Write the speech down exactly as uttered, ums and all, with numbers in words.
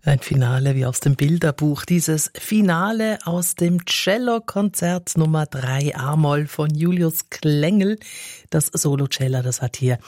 Ein Finale wie aus dem Bilderbuch. Dieses Finale aus dem Cello-Konzert Nummer drei A-Moll von Julius Klengel. Das Solo-Cello, das hat hier